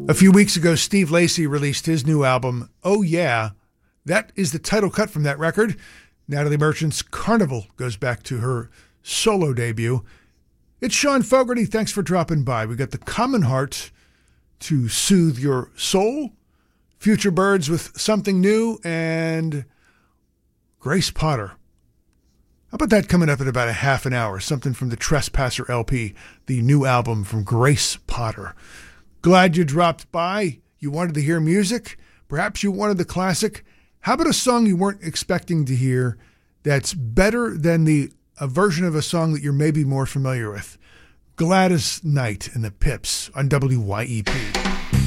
A few weeks ago, Steve Lacy released his new album, Oh Yeah. That is the title cut from that record. Natalie Merchant's Carnival goes back to her solo debut. It's Sean Fogarty. Thanks for dropping by. We got The Common Heart to soothe your soul, Future Birds with Something New, and Grace Potter. How about that coming up in about a half an hour? Something from the Trespasser LP, the new album from Grace Potter. Glad you dropped by. You wanted to hear music. Perhaps you wanted the classic. How about a song you weren't expecting to hear that's better than a version of a song that you're maybe more familiar with? Gladys Knight and the Pips on WYEP.